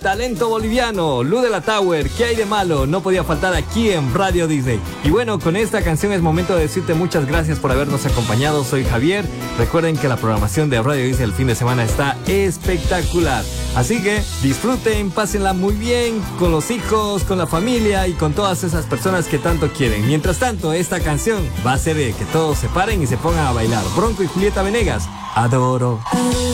talento boliviano, Lu de la Tower, ¿qué hay de malo? No podía faltar aquí en Radio Disney. Y bueno, con esta canción es momento de decirte muchas gracias por habernos acompañado. Soy Javier. Recuerden que la programación de Radio Disney el fin de semana está espectacular. Así que disfruten, pásenla muy bien con los hijos, con la familia y con todas esas personas que tanto quieren. Mientras tanto, esta canción va a hacer que todos se paren y se pongan a bailar. Bronco y Julieta Venegas, Adoro.